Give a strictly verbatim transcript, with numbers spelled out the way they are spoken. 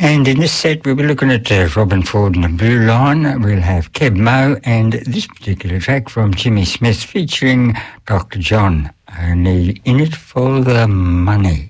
And in this set, we'll be looking at uh, Robin Ford and the Blue Line. We'll have Keb Mo and this particular track from Jimmy Smith featuring Doctor John. Only in it for the money.